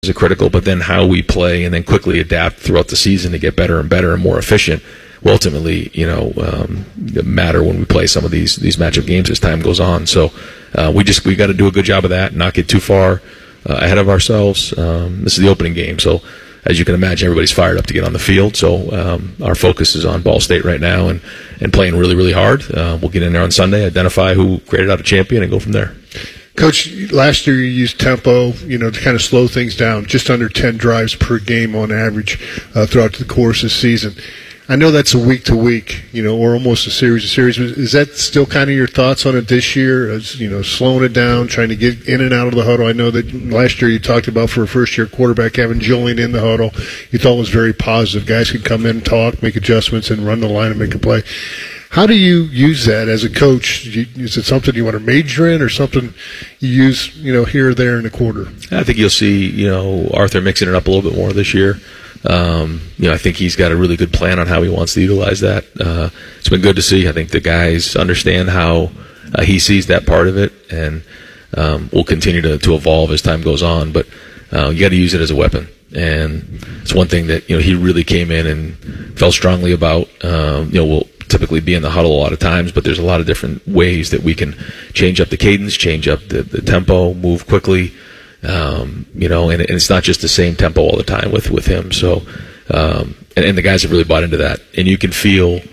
is critical, but then how we play and then quickly adapt throughout the season to get better and better and more efficient will ultimately, matter when we play some of these matchup games as time goes on. So we got to do a good job of that, not get too far ahead of ourselves. This is the opening game, so as you can imagine, everybody's fired up to get on the field. So our focus is on Ball State right now and playing really, really hard. We'll get in there on Sunday, identify who graded out a champion, and go from there. Coach, last year you used tempo, to kind of slow things down, just under 10 drives per game on average throughout the course of the season. I know that's a week-to-week, or almost a series of series. Is that still kind of your thoughts on it this year, as, slowing it down, trying to get in and out of the huddle? I know that last year you talked about, for a first-year quarterback, having Julian in the huddle. You thought was very positive. Guys could come in, talk, make adjustments, and run the line and make a play. How do you use that as a coach? Is it something you want to major in, or something you use, here or there in the quarter? I think you'll see, Arthur mixing it up a little bit more this year. I think he's got a really good plan on how he wants to utilize that. It's been good to see. I think the guys understand how he sees that part of it, and we'll continue to evolve as time goes on. But you got to use it as a weapon, and it's one thing that he really came in and felt strongly about. We'll typically be in the huddle a lot of times, but there's a lot of different ways that we can change up the cadence, change up the tempo, move quickly. And it's not just the same tempo all the time with him. So, and the guys have really bought into that. And you can feel,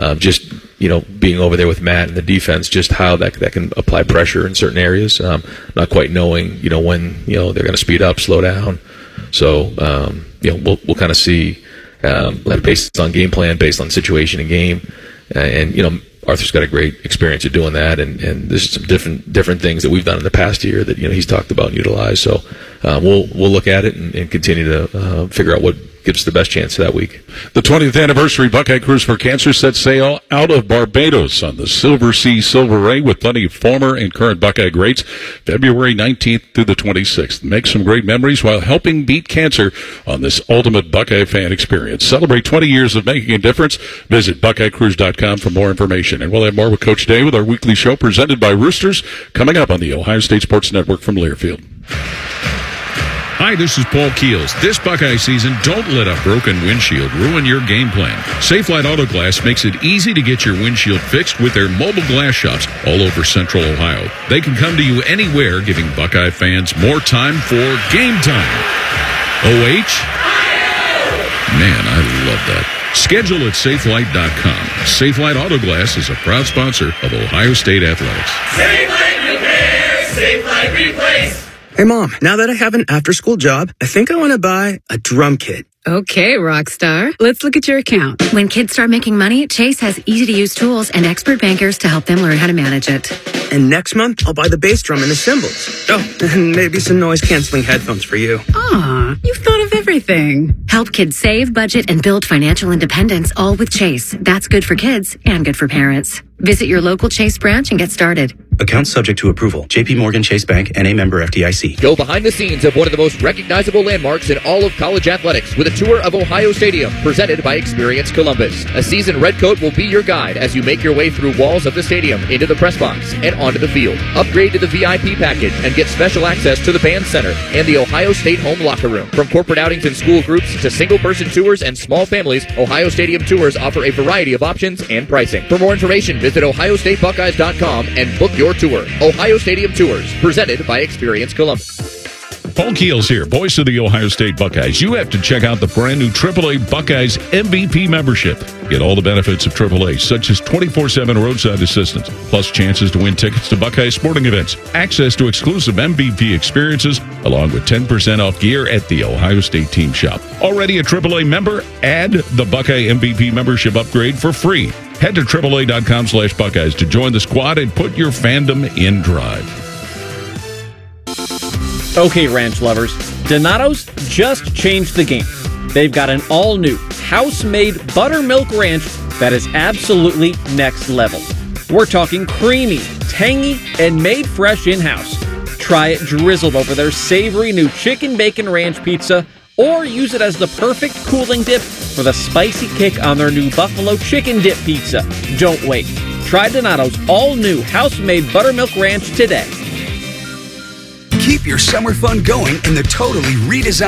being over there with Matt and the defense, just how that can apply pressure in certain areas. Not quite knowing, when, they're going to speed up, slow down. So, we'll kind of see, based on game plan, based on situation and game. And Arthur's got a great experience of doing that, and there's some different things that we've done in the past year that he's talked about and utilized. So we'll look at it and continue to figure out what gives the best chance that week. The 20th anniversary Buckeye Cruise for Cancer sets sail out of Barbados on the Silver Sea Silver Ray with plenty of former and current Buckeye greats, February 19th through the 26th. Make some great memories while helping beat cancer on this ultimate Buckeye fan experience. Celebrate 20 years of making a difference. Visit BuckeyeCruise.com for more information. And we'll have more with Coach Day with our weekly show presented by Roosters coming up on the Ohio State Sports Network from Learfield. Hi, this is Paul Keels. This Buckeye season, don't let a broken windshield ruin your game plan. Safelite Auto Glass makes it easy to get your windshield fixed with their mobile glass shops all over Central Ohio. They can come to you anywhere, giving Buckeye fans more time for game time. OH? Man, I love that. Schedule at safelite.com. Safelite Auto Glass is a proud sponsor of Ohio State Athletics. Safelite Repair, Safelite Replace. Hey, Mom, now that I have an after-school job, I think I want to buy a drum kit. Okay, Rockstar. Let's look at your account. When kids start making money, Chase has easy-to-use tools and expert bankers to help them learn how to manage it. And next month, I'll buy the bass drum and the cymbals. Oh, and maybe some noise-canceling headphones for you. Aw, you've thought of everything. Help kids save, budget, and build financial independence, all with Chase. That's good for kids and good for parents. Visit your local Chase branch and get started. Account subject to approval. J.P. Morgan Chase Bank, N.A. member FDIC. Go behind the scenes of one of the most recognizable landmarks in all of college athletics with a tour of Ohio Stadium presented by Experience Columbus. A seasoned redcoat will be your guide as you make your way through walls of the stadium, into the press box, and onto the field. Upgrade to the VIP package and get special access to the band center and the Ohio State home locker room. From corporate outings and school groups to single-person tours and small families, Ohio Stadium tours offer a variety of options and pricing. For more information, visit OhioStateBuckeyes.com and book your tour. Ohio Stadium Tours, presented by Experience Columbus. Paul Keels here, voice of the Ohio State Buckeyes. You have to check out the brand new AAA Buckeyes MVP membership. Get all the benefits of AAA, such as 24/7 roadside assistance, plus chances to win tickets to Buckeye sporting events, access to exclusive MVP experiences, along with 10% off gear at the Ohio State team shop. Already a AAA member? Add the Buckeye MVP membership upgrade for free. Head to AAA.com/Buckeyes to join the squad and put your fandom in drive. Okay, ranch lovers, Donato's just changed the game. They've got an all-new, house-made buttermilk ranch that is absolutely next level. We're talking creamy, tangy, and made fresh in-house. Try it drizzled over their savory new chicken bacon ranch pizza, or use it as the perfect cooling dip for the spicy kick on their new buffalo chicken dip pizza. Don't wait. Try Donato's all-new house-made buttermilk ranch today. Keep Keep your summer fun going in the totally redesigned